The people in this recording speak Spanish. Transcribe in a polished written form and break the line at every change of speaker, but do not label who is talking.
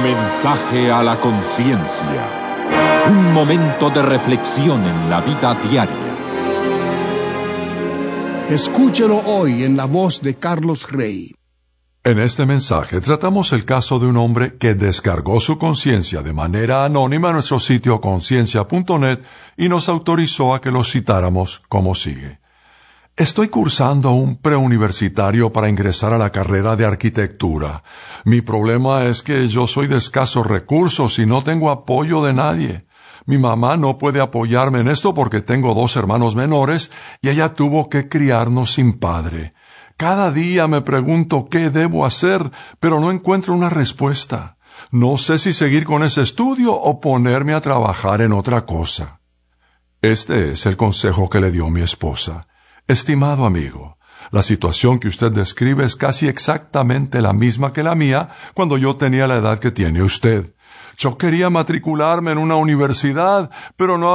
Mensaje a la conciencia. Un momento de reflexión en la vida diaria.
Escúchelo hoy en la voz de Carlos Rey.
En este mensaje tratamos el caso de un hombre que descargó su conciencia de manera anónima en nuestro sitio conciencia.net y nos autorizó a que lo citáramos como sigue. Estoy cursando un preuniversitario para ingresar a la carrera de arquitectura. Mi problema es que yo soy de escasos recursos y no tengo apoyo de nadie. Mi mamá no puede apoyarme en esto porque tengo 2 hermanos menores y ella tuvo que criarnos sin padre. Cada día me pregunto qué debo hacer, pero no encuentro una respuesta. No sé si seguir con ese estudio o ponerme a trabajar en otra cosa. Este es el consejo que le dio mi esposa. Estimado amigo, la situación que usted describe es casi exactamente la misma que la mía cuando yo tenía la edad que tiene usted. Yo quería matricularme en una universidad, pero no